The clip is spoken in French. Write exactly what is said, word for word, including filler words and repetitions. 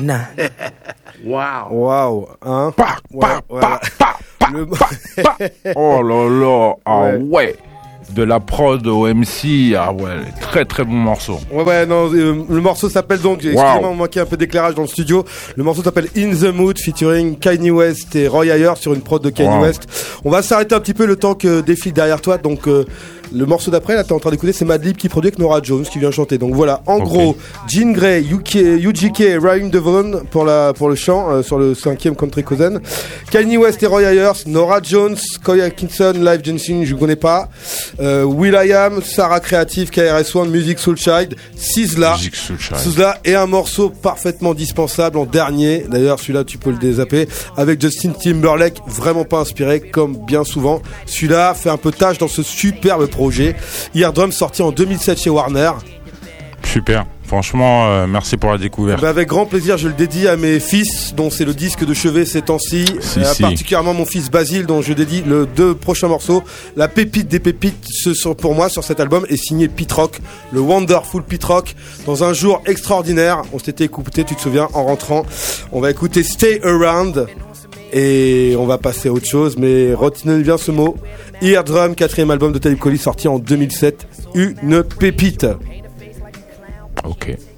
na. Waouh. Waouh, hein. Pa, Ouais, pa, voilà. pa, pa, Le- pa, pa. Oh là là, ah Ouais. ouais. De la prod au M C, ah ouais, très très bon morceau. Ouais, ouais, non, euh, le morceau s'appelle donc, excusez-moi, Wow. on manquait un peu d'éclairage dans le studio. Le morceau s'appelle In the Mood, featuring Kanye West et Roy Ayers sur une prod de Kanye Wow. West. On va s'arrêter un petit peu le temps que défile derrière toi. Donc, euh, le morceau d'après, là, t'es en train d'écouter, c'est Madlib qui produit avec Nora Jones qui vient chanter. Donc voilà, en Ok. gros, Jean Grey, U K, U G K et Raheem DeVaughn pour la, pour le chant, euh, sur le cinquième Country Cousin. Kanye West et Roy Ayers, Nora Jones, Coy Atkinson, Live Jensen, je connais pas. Euh, will.i.am, Sarah Creative, K R S One, Music Soulchild, Sizzla. Music Soulchild. Sizzla et un morceau parfaitement dispensable en dernier. D'ailleurs, celui-là, tu peux le dézapper. Avec Justin Timberlake, vraiment pas inspiré, comme bien souvent. Celui-là fait un peu tâche dans ce superbe projet. Eardrum sorti en deux mille sept chez Warner. Super. Franchement, euh, merci pour la découverte. Bah, avec grand plaisir, je le dédie à mes fils, dont c'est le disque de chevet ces temps-ci. Si, Euh, si. Particulièrement mon fils Basile, dont je dédie le deux prochains morceaux. La pépite des pépites, ce sont pour moi sur cet album, est signé Pete Rock, le Wonderful Pete Rock. Dans un jour extraordinaire, on s'était écouté, tu te souviens, en rentrant. On va écouter Stay Around. Et on va passer à autre chose, mais retenez bien ce mot. Eardrum, quatrième album de Talib Kweli, sorti en deux mille sept. Une pépite. Ok.